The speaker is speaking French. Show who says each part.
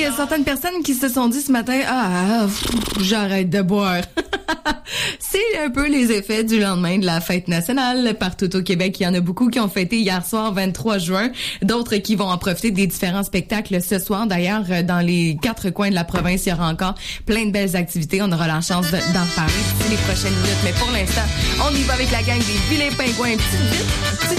Speaker 1: y a certaines personnes qui se sont dit ce matin, j'arrête de boire. C'est un peu les effets du lendemain de la fête nationale. Partout au Québec, il y en a beaucoup qui ont fêté hier soir, 23 juin. D'autres qui vont en profiter des différents spectacles ce soir. D'ailleurs, dans les 4 coins de la province, il y aura encore plein de belles activités. On aura la chance d'en reparler d'ici les prochaines minutes. Mais pour l'instant, on y va avec la gang des vilains pingouins. Petite vite.